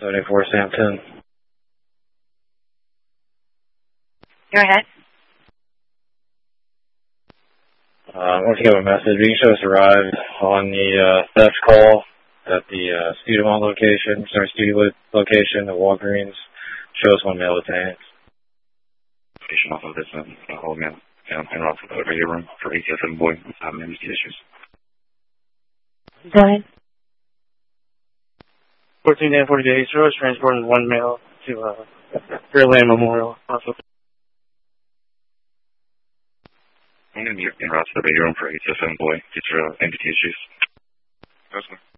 74 Sam 10. Go ahead. Once you have a message, you can show us arrived on the theft call at the studio location, the Walgreens. Show us one mail detained. Patient off of this whole mail and off of the radio room for ATSM boy emergency issues. Go ahead. 14-48 Rose transporting one mail to Fairland Memorial Hospital. I'm going to be en route to the radio room for ATSM boy. Get your entity issues. That's good.